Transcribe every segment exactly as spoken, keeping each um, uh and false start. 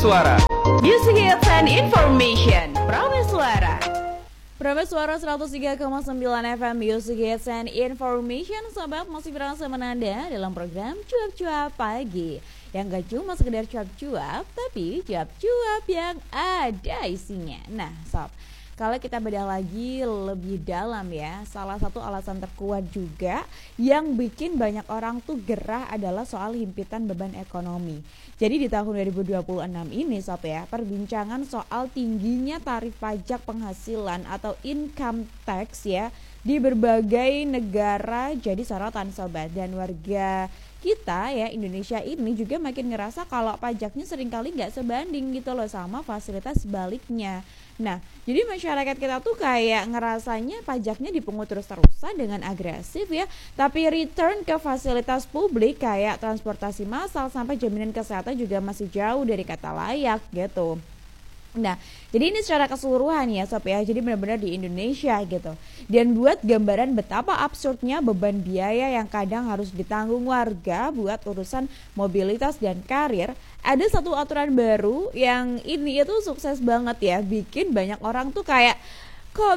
Suara. Music Hits and Information. Prameswara. Prameswara seratus tiga koma sembilan F M Music Hits and Information. Sobat, masih bersama Nanda dalam program Cuap-Cuap Pagi, yang gak cuma sekedar cuap-cuap, tapi cuap-cuap yang ada isinya. Nah sob, kalau kita bedah lagi lebih dalam ya, salah satu alasan terkuat juga yang bikin banyak orang tuh gerah adalah soal himpitan beban ekonomi. Jadi di tahun dua ribu dua puluh enam ini sob ya, perbincangan soal tingginya tarif pajak penghasilan atau income tax ya di berbagai negara jadi sorotan sobat. Dan warga kita ya Indonesia ini juga makin ngerasa kalau pajaknya seringkali nggak sebanding gitu loh sama fasilitas sebaliknya. Nah, jadi masyarakat kita tuh kayak ngerasanya pajaknya dipungut terus-terusan dengan agresif ya, tapi return ke fasilitas publik kayak transportasi massal sampai jaminan kesehatan juga masih jauh dari kata layak gitu. Nah, jadi ini secara keseluruhan ya sob ya, jadi benar-benar di Indonesia gitu. Dan buat gambaran betapa absurdnya beban biaya yang kadang harus ditanggung warga buat urusan mobilitas dan karir, ada satu aturan baru yang ini itu sukses banget ya, bikin banyak orang tuh kayak kok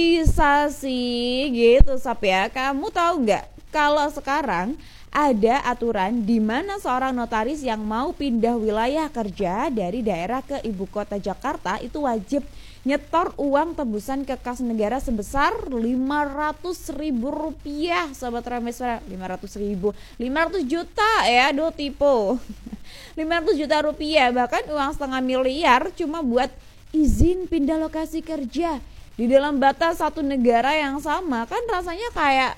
bisa sih gitu sob ya. Kamu tahu nggak kalau sekarang ada aturan di mana seorang notaris yang mau pindah wilayah kerja dari daerah ke ibu kota Jakarta itu wajib nyetor uang tebusan ke kas negara sebesar lima ratus ribu rupiah sobat Rameswara. lima ratus ribu, lima ratus juta ya, do tipe lima ratus juta rupiah, bahkan uang setengah miliar cuma buat izin pindah lokasi kerja di dalam batas satu negara yang sama. Kan rasanya kayak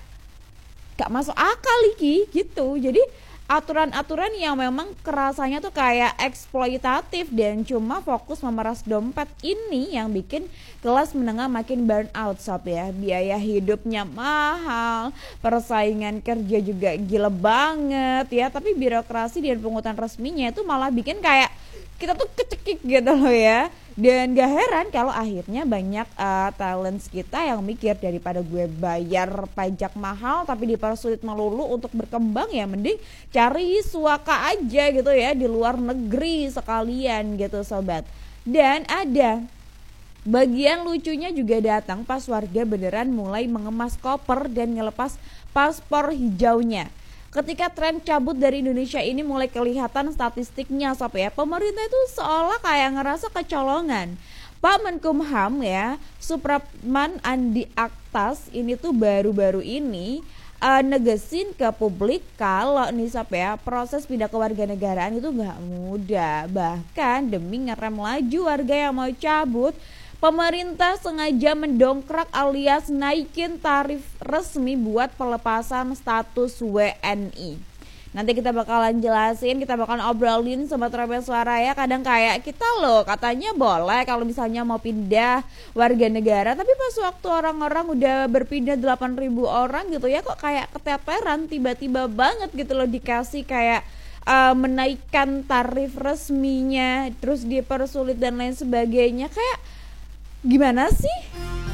gak masuk akal iki gitu. Jadi aturan-aturan yang memang kerasanya tuh kayak eksploitatif dan cuma fokus memeras dompet ini yang bikin kelas menengah makin burn out sob ya. Biaya hidupnya mahal, persaingan kerja juga gila banget ya, tapi birokrasi dan pungutan resminya itu malah bikin kayak kita tuh kecekik gitu loh ya. Dan gak heran kalau akhirnya banyak uh, talents kita yang mikir daripada gue bayar pajak mahal tapi dipersulit melulu untuk berkembang, ya mending cari suaka aja gitu ya di luar negeri sekalian gitu sobat. Dan ada bagian lucunya juga datang pas warga beneran mulai mengemas koper dan ngelepas paspor hijaunya. Ketika tren cabut dari Indonesia ini mulai kelihatan statistiknya sob ya, pemerintah itu seolah kayak ngerasa kecolongan. Pak Menkumham ya, Supratman Andi Aktas ini tuh baru-baru ini uh, negesin ke publik kalau nih sob ya, proses pindah kewarganegaraan itu gak mudah. Bahkan demi ngerem laju warga yang mau cabut, pemerintah sengaja mendongkrak alias naikin tarif resmi buat pelepasan status W N I. Nanti kita bakalan jelasin, kita bakalan obrolin sobat Rameswara ya. Kadang kayak kita loh katanya boleh kalau misalnya mau pindah warga negara, tapi pas waktu orang-orang udah berpindah delapan ribu orang gitu ya, kok kayak keteteran tiba-tiba banget gitu loh dikasih kayak uh, menaikkan tarif resminya, terus dipersulit dan lain sebagainya. Kayak gimana sih?